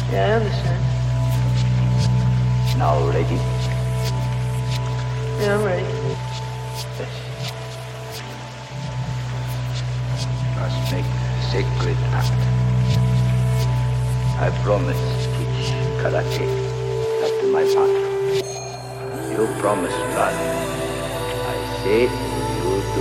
Yeah, I understand. Now ready? Yeah, I'm ready. Yes. Must make sacred pact. I promise to teach karate after my master. You promise blood. I say you do.